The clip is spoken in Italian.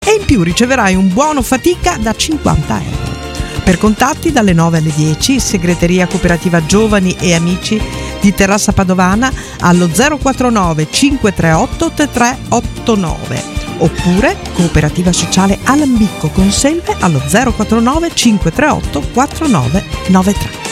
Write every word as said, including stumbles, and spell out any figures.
e in più riceverai un buono fatica da cinquanta euro. Per contatti dalle nove alle dieci, segreteria cooperativa Giovani e Amici di Terrassa Padovana allo zero quattro nove cinque tre otto tre tre otto nove oppure cooperativa sociale Alambicco Conselve allo zero quattro nove cinque tre otto quattro nove nove tre.